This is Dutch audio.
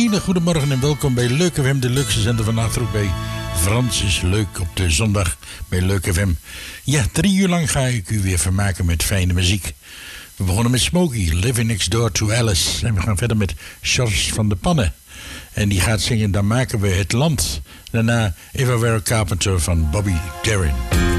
hele goede morgen en welkom bij Leuk FM, de leukste zender van Achterhoek bij Frans is Leuk op de zondag bij Leuk FM. Ja, 3 uur lang ga ik u weer vermaken met fijne muziek. We begonnen met Smokey, Living Next Door to Alice. En we gaan verder met George van de Pannen. En die gaat zingen Dan maken we het land. Daarna Eva Ware Carpenter van Bobby Darin.